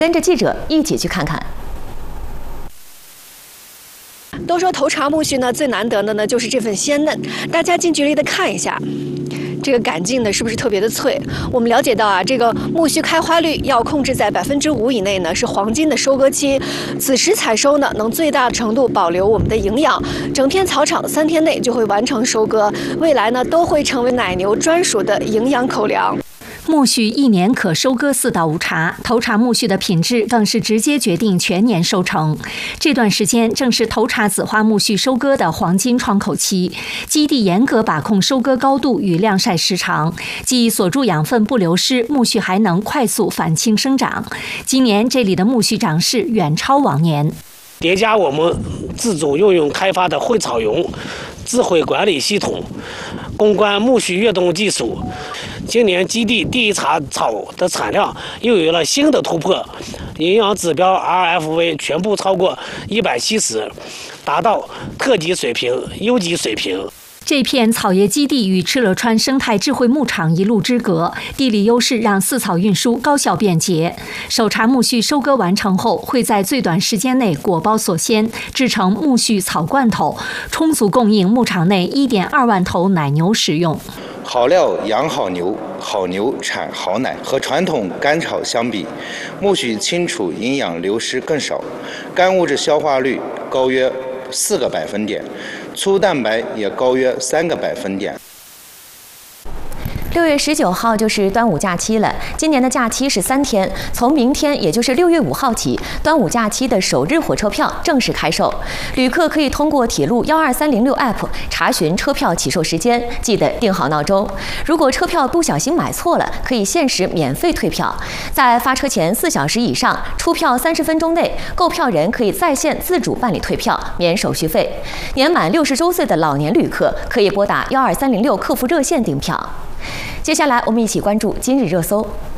跟着记者一起去看看。 都说头茬苜蓿呢，最难得的呢就是这份鲜嫩。大家近距离的看一下，这个杆茎呢是不是特别的脆？我们了解到啊，这个苜蓿开花率要控制在5%以内呢，是黄金的收割期。此时采收呢，能最大程度保留我们的营养。整片草场3天内就会完成收割，未来呢都会成为奶牛专属的营养口粮。 苜蓿1年可收割4到5茬，头茬苜蓿的品质更是直接决定全年收成。这段时间正是头茬紫花苜蓿收割的黄金窗口期，基地严格把控收割高度与晾晒时长，既锁住养分不流失，苜蓿还能快速返青生长。今年这里的苜蓿长势远超往年。 叠加我们自主应用开发的会草蛹智慧管理系统，攻关苜蓿越冬技术，今年基地第一茬草的产量又有了新的突破，营养指标 RFV 全部超过170，达到特级水平、优级水平。 这片草业基地与敕勒川生态智慧牧场一路之隔，地理优势让饲草运输高效便捷。首茬苜蓿收割完成后，会在最短时间内果包锁鲜，制成苜蓿草罐头，充足供应牧场内1.2万头奶牛使用。 好料养好牛，好牛产好奶。和传统干草相比，苜蓿清除营养流失更少，干物质消化率高约4个百分点，粗蛋白也高约3个百分点。 6月19号就是端午假期了。今年的假期是3天，从明天也就是6月5号起，端午假期的首日火车票正式开售。旅客可以通过铁路12306 App 查询车票起售时间，记得定好闹钟。如果车票不小心买错了，可以限时免费退票。在发车前4小时以上，出票30分钟内，购票人可以在线自主办理退票，免手续费。年满60周岁的老年旅客可以拨打12306客服热线订票。接下来，我们一起关注今日热搜。